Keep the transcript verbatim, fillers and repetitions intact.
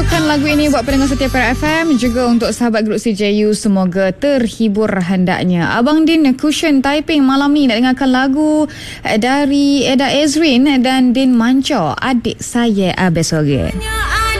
tunjukkan lagu ini buat pendengar setia Perak F M, juga untuk sahabat grup C J U, semoga terhibur hendaknya. Abang Din Cushion Taiping malam ni nak dengarkan lagu dari Eda Ezrin dan Din Manco, Adik Saya Abesore.